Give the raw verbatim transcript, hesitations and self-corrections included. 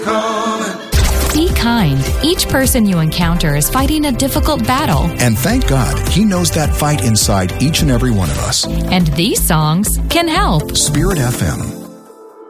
Be kind. Each person you encounter is fighting a difficult battle. And thank God, He knows that fight inside each and every one of us. And these songs can help. Spirit F M.